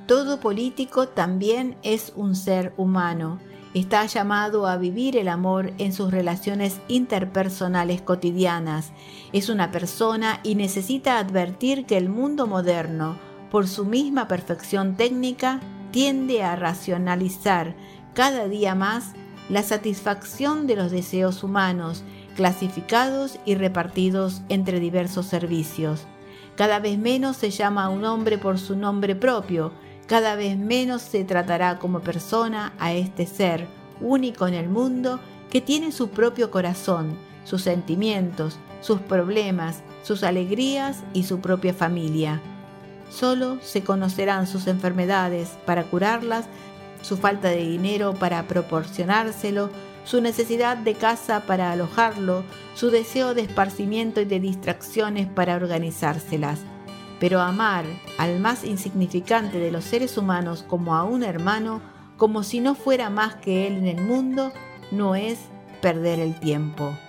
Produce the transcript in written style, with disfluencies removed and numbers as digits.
Todo político también es un ser humano. Está llamado a vivir el amor en sus relaciones interpersonales cotidianas. Es una persona y necesita advertir que el mundo moderno, por su misma perfección técnica, tiende a racionalizar cada día más la satisfacción de los deseos humanos, clasificados y repartidos entre diversos servicios. Cada vez menos se llama a un hombre por su nombre propio, cada vez menos se tratará como persona a este ser único en el mundo que tiene su propio corazón, sus sentimientos, sus problemas, sus alegrías y su propia familia. Solo se conocerán sus enfermedades para curarlas, su falta de dinero para proporcionárselo, su necesidad de casa para alojarlo, su deseo de esparcimiento y de distracciones para organizárselas. Pero amar al más insignificante de los seres humanos como a un hermano, como si no fuera más que él en el mundo, no es perder el tiempo.